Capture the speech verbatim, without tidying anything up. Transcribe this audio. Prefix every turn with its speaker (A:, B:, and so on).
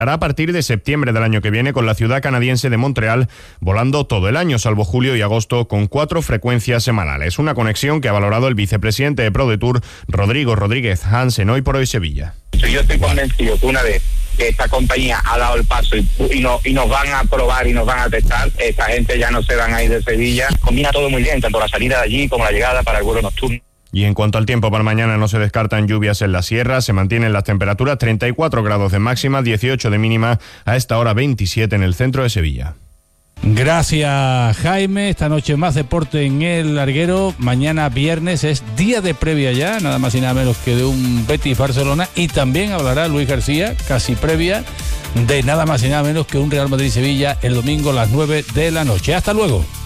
A: a partir de septiembre del año que viene, con la ciudad canadiense de Montreal volando todo el año, salvo julio y agosto, con cuatro frecuencias semanales. Una conexión que ha valorado el vicepresidente de ProDetour, Rodrigo Rodríguez Hansen, hoy por hoy Sevilla.
B: Yo estoy convencido que una vez que esta compañía ha dado el paso y, y, no, y nos van a probar y nos van a testar, esta gente ya no se van a ir de Sevilla. Combina todo muy bien, tanto la salida de allí como la llegada para el vuelo nocturno.
A: Y en cuanto al tiempo, para mañana no se descartan lluvias en la sierra, se mantienen las temperaturas treinta y cuatro grados de máxima, dieciocho de mínima, a esta hora veintisiete en el centro de Sevilla.
C: Gracias, Jaime. Esta noche más deporte en el larguero. Mañana viernes es día de previa ya, nada más y nada menos que de un Betis Barcelona, y también hablará Luis García, casi previa, de nada más y nada menos que un Real Madrid Sevilla el domingo a las nueve de la noche. Hasta luego.